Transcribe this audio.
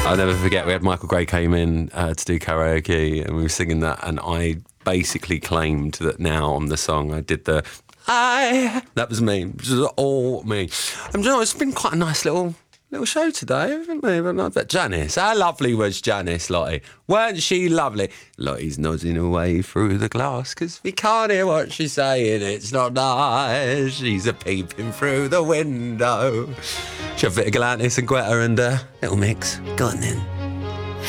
I'll never forget, we had Michael Gray came in to do karaoke and we were singing that, and I basically claimed that now on the song I did the that was me. It was all me. And you know, it's been quite a nice little show today, haven't we? But Janice, how lovely was Janice, Lottie? Weren't she lovely? Lottie's nodding away through the glass because we can't hear what she's saying. It's not nice. She's a peeping through the window. Shove a bit of Galantis and Greta and Little Mix. Go on then.